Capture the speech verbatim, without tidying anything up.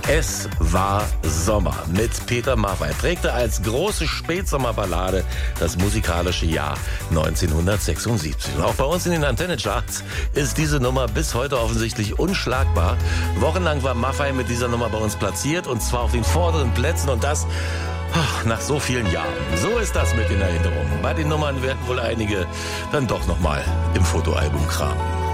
Es war Sommer mit Peter Maffay, prägte als große Spätsommerballade das musikalische Jahr neunzehnhundertsechsundsiebzig. Und auch bei uns in den Antenne-Charts ist diese Nummer bis heute offensichtlich unschlagbar. Wochenlang war Maffay mit dieser Nummer bei uns platziert, und zwar auf den vorderen Plätzen, und das ach, nach so vielen Jahren. So ist das mit den Erinnerungen. Bei den Nummern werden wohl einige dann doch nochmal im Fotoalbum kramen.